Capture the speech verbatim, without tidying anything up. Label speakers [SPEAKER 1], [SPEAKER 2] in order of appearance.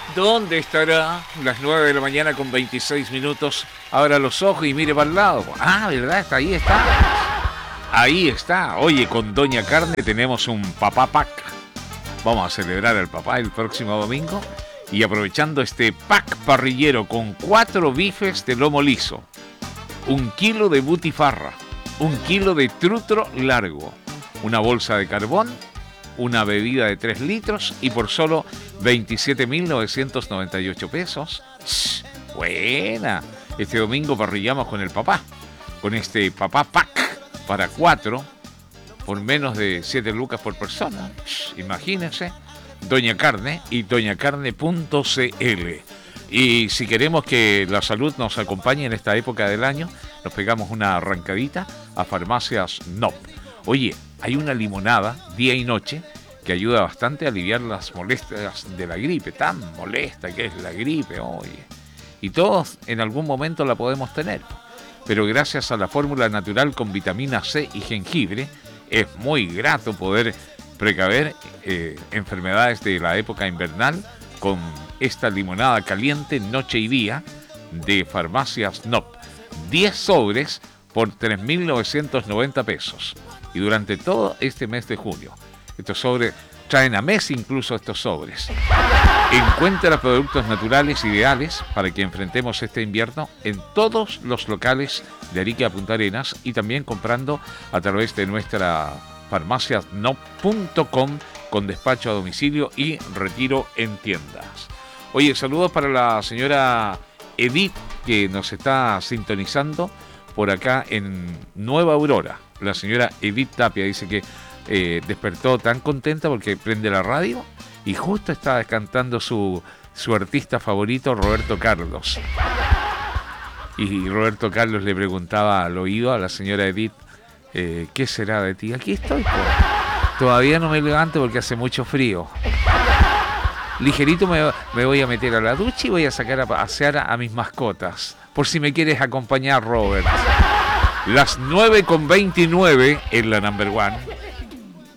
[SPEAKER 1] ¿Dónde estará? Las nueve de la mañana con veintiséis minutos. Abra los ojos y mire para el lado. Ah, ¿verdad? Está ahí, está. Ahí está. Oye, con Doña Carne tenemos un papá pack. Vamos a celebrar al papá el próximo domingo. Y aprovechando este pack parrillero con cuatro bifes de lomo liso, un kilo de butifarra, un kilo de trutro largo, una bolsa de carbón, una bebida de tres litros y por solo veintisiete mil novecientos noventa y ocho pesos. ¡Shh! Buena. Este domingo parrillamos con el papá, con este papá pack para cuatro, por menos de siete lucas por persona. Shh, imagínense. Doña Carne y doña carne punto c l. Y si queremos que la salud nos acompañe en esta época del año, nos pegamos una arrancadita a Farmacias N O P. Oye, hay una limonada día y noche que ayuda bastante a aliviar las molestias de la gripe, tan molesta que es la gripe, oye. Y todos en algún momento la podemos tener, pero gracias a la fórmula natural con vitamina C y jengibre, es muy grato poder precaver eh, enfermedades de la época invernal con esta limonada caliente noche y día de Farmacias N O P. diez sobres por tres mil novecientos noventa pesos. Y durante todo este mes de junio. Estos sobres traen a mes incluso estos sobres. Encuentra productos naturales ideales para que enfrentemos este invierno en todos los locales de Arica a Punta Arenas y también comprando a través de nuestra farmacias no punto com con despacho a domicilio y retiro en tiendas. Oye, saludos para la señora Edith que nos está sintonizando por acá en Nueva Aurora. La señora Edith Tapia dice que eh, despertó tan contenta porque prende la radio y justo estaba cantando su, su artista favorito, Roberto Carlos. Y Roberto Carlos le preguntaba al oído a la señora Edith, eh, ¿qué será de ti? Aquí estoy, pues. Todavía no me levanto porque hace mucho frío. Ligerito me, me voy a meter a la ducha y voy a sacar a pasear a, a mis mascotas. Por si me quieres acompañar, Robert. Las nueve con veintinueve en la number one.